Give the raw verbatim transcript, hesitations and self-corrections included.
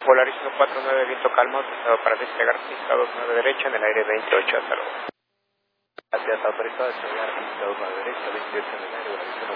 Polaris uno cuatro nueve, viento calmo, autorizado para despegar, estado nueve derecha en el aire veintiocho, hasta luego. Gracias, autorizado a despegar, estado nueve derecha, veintiocho en el aire,